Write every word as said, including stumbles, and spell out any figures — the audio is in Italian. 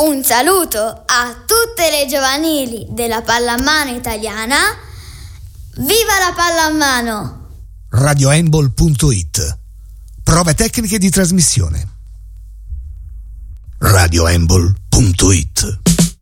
Un saluto a tutte le giovanili della pallamano italiana. Viva la pallamano! radio handball punto it. Prove tecniche di trasmissione. radio handball punto it.